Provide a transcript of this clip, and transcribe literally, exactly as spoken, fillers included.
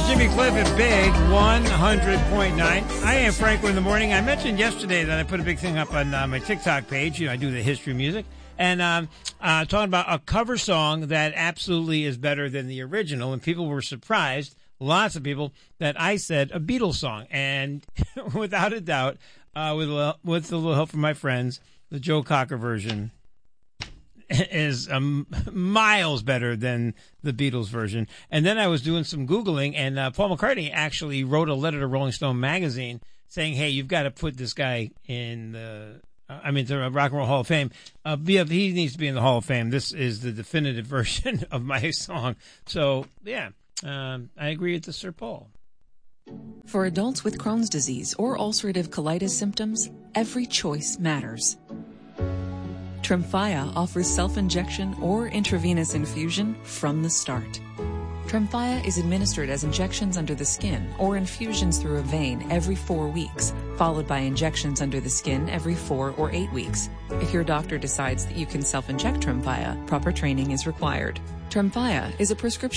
Jimmy Cliff at Big one hundred point nine. I am Franco in the morning. I mentioned yesterday that I put a big thing up on uh, my TikTok page. You know, I do the history music. And um, uh, talking about a cover song that absolutely is better than the original. And people were surprised, lots of people, that I said a Beatles song. And without a doubt, uh, with, a, with a little help from my friends, the Joe Cocker version is um, miles better than the Beatles version. And then I was doing some Googling, and uh, Paul McCartney actually wrote a letter to Rolling Stone magazine saying, hey, you've got to put this guy in the, uh, I mean, the Rock and Roll Hall of Fame. Uh, be, he needs to be in the Hall of Fame. This is the definitive version of my song. So, yeah, um, I agree with the Sir Paul. For adults with Crohn's disease or ulcerative colitis symptoms, every choice matters. Tremfya offers self-injection or intravenous infusion from the start. Tremfya is administered as injections under the skin or infusions through a vein every four weeks, followed by injections under the skin every four or eight weeks. If your doctor decides that you can self-inject Tremfya, proper training is required. Tremfya is a prescription